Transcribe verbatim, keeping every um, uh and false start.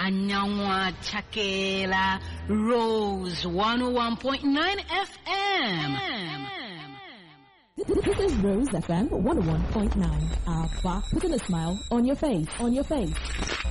Anyanwa Chakela Rose one oh one point nine F M. This is Rose F M one oh one point nine. Our bar putting a smile on your face, on your face.